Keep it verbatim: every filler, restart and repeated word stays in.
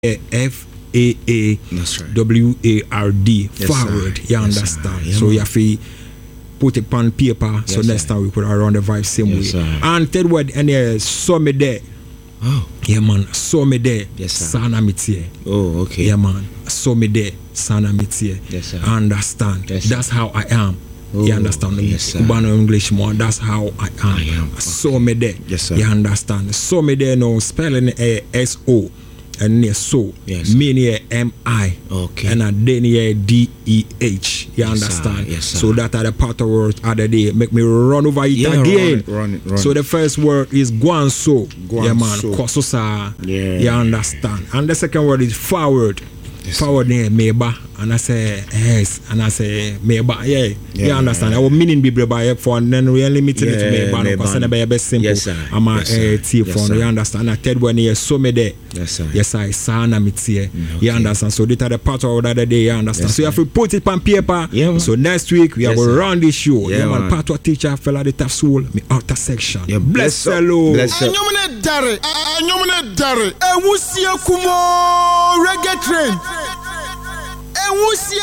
F A A W A R D. Forward. You yes, understand? Yeah, so man. you have to put it on paper. Yes, so next sir. time we put it around the vibe same yes, way. Sir. And third word, and uh, saw me there. Oh. Yeah, man. Saw me there. Yes, sir. Sana mitie. Oh, okay. Yeah, man. Saw me there. Sana mitie. Yes, sir. Understand? Yes, sir. That's how I am. Oh, you understand? Yes, sir. Cubano English more. That's how I am. I am. Okay. Saw me there. Yes, sir. You understand? Saw me there. No spelling uh, S O. And near so, yes, meaning M I, okay, and a then here D E H. You yes, understand? Sir. Yes, sir. So that are the part of words other day make me run over it yeah, again. Run it, run it, run so the first word is guanso. Guanso. Yeah, man. Kososa. Yeah. You understand? And the second word is forward. Yes, forward near meba, and I say yes, and I say meba. Yeah, yeah, you understand? Yeah. I will meaning be by for and then we limited yeah, it to meba. No, because I be simple. Yes, sir. I'm a yes, T phone. You understand? And third one is so me there. Yes, sir. Yes, sir. Sana mitie. Okay. You understand? So these are the part of the other day. You understand? Yes, so you have to put it on paper. Yeah, so next week we yes, are going to run this show. Yeah, yeah, man. man. Part of teacher fella the tough soul. Me outer section. Yeah, bless bless hello. Bless up. Anyomene dare. Anyomene dare. Ewusie kumo reggae train. Ewusie